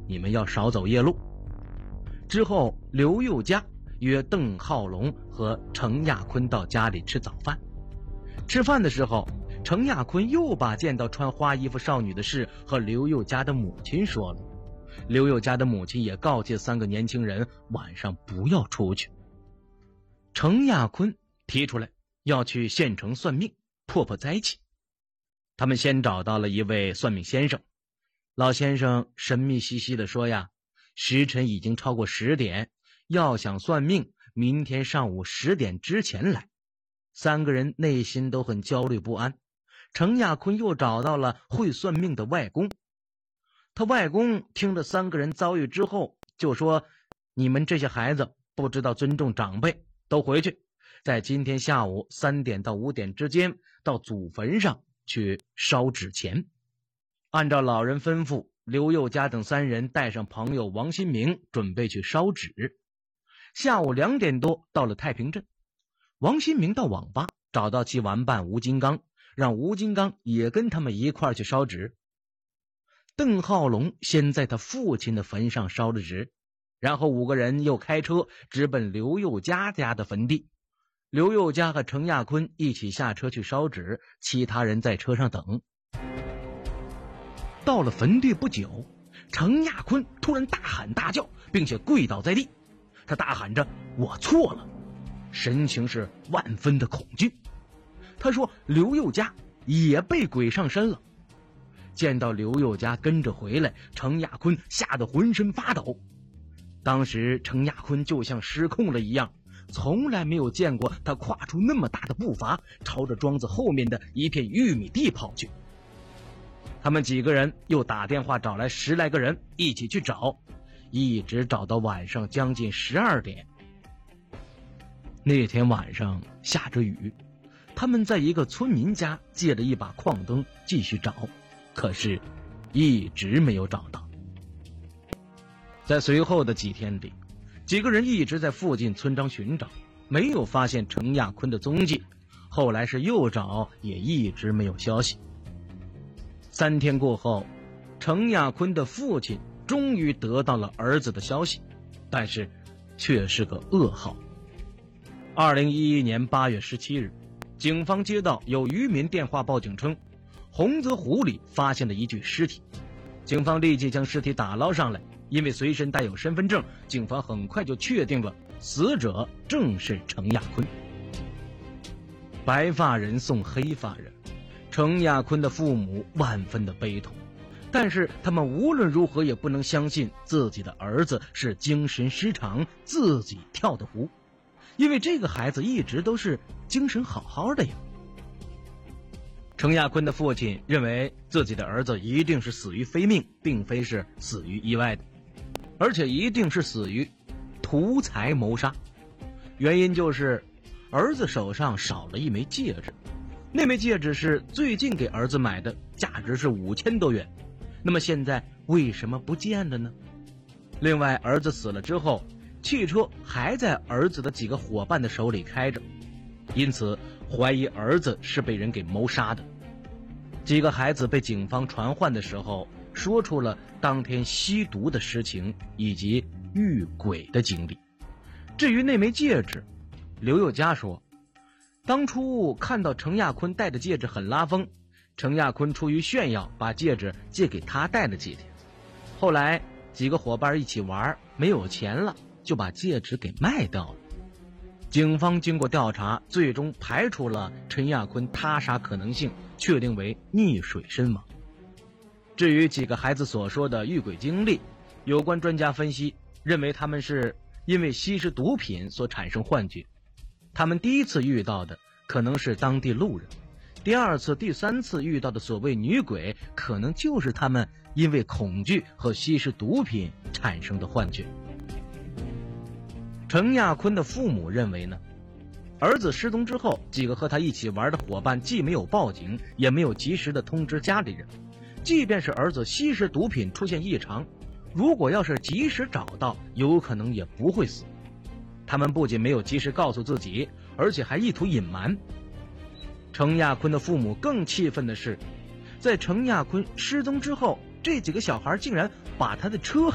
你们要少走夜路。之后，刘宥嘉约邓浩龙和程亚坤到家里吃早饭。吃饭的时候，程亚坤又把见到穿花衣服少女的事和刘宥嘉的母亲说了。刘宥嘉的母亲也告诫3个年轻人晚上不要出去。程亚坤提出来要去县城算命，破破灾气。他们先找到了一位算命先生，老先生神秘兮兮地说呀，时辰已经超过10点，要想算命，明天上午10点之前来。3个人内心都很焦虑不安。程亚坤又找到了会算命的外公，他外公听了3个人遭遇之后就说，你们这些孩子不知道尊重长辈，都回去，在今天下午3点到5点之间到祖坟上去烧纸钱。按照老人吩咐，刘宥嘉等3人带上朋友王新明准备去烧纸。下午2点多到了太平镇，王新明到网吧找到其玩伴吴金刚，让吴金刚也跟他们一块去烧纸。邓浩龙先在他父亲的坟上烧了纸，然后5个人又开车直奔刘宥嘉家的坟地。刘宥嘉和程亚坤一起下车去烧纸，其他人在车上等。到了坟地不久，程亚坤突然大喊大叫，并且跪倒在地。他大喊着我错了，神情是万分的恐惧。他说刘宥嘉也被鬼上身了。见到刘宥嘉跟着回来，程亚坤吓得浑身发抖。当时程亚坤就像失控了一样，从来没有见过他跨出那么大的步伐，朝着庄子后面的一片玉米地跑去。他们几个人又打电话找来10来个人一起去找，一直找到晚上将近12点。那天晚上下着雨，他们在一个村民家借了一把矿灯继续找，可是一直没有找到。在随后的几天里，几个人一直在附近村庄寻找，没有发现程亚坤的踪迹。后来是又找，也一直没有消息。3天过后，程亚坤的父亲终于得到了儿子的消息，但是却是个噩耗。2011年8月17日，警方接到有渔民电话报警称，洪泽湖里发现了一具尸体。警方立即将尸体打捞上来，因为随身带有身份证，警方很快就确定了死者正是程亚坤。白发人送黑发人，程亚坤的父母万分的悲痛，但是他们无论如何也不能相信自己的儿子是精神失常自己跳的湖，因为这个孩子一直都是精神好好的呀。程亚坤的父亲认为自己的儿子一定是死于非命，并非是死于意外的，而且一定是死于图财谋杀。原因就是儿子手上少了一枚戒指，那枚戒指是最近给儿子买的，价值是5000多元。那么现在为什么不见了呢？另外，儿子死了之后，汽车还在儿子的几个伙伴的手里开着，因此怀疑儿子是被人给谋杀的。几个孩子被警方传唤的时候，说出了当天吸毒的实情以及遇鬼的经历。至于那枚戒指，刘宥嘉说，当初看到程亚坤戴的戒指很拉风，程亚坤出于炫耀把戒指借给他戴了几天，后来几个伙伴一起玩，没有钱了，就把戒指给卖掉了。警方经过调查，最终排除了陈亚坤他杀可能性，确定为溺水身亡。至于几个孩子所说的遇鬼经历，有关专家分析认为他们是因为吸食毒品所产生幻觉。他们第一次遇到的可能是当地路人，第2次、第3次遇到的所谓女鬼，可能就是他们因为恐惧和吸食毒品产生的幻觉。程亚坤的父母认为呢，儿子失踪之后，几个和他一起玩的伙伴既没有报警，也没有及时的通知家里人。即便是儿子吸食毒品出现异常，如果要是及时找到，有可能也不会死。他们不仅没有及时告诉自己，而且还意图隐瞒。程亚坤的父母更气愤的是，在程亚坤失踪之后，这几个小孩竟然把他的车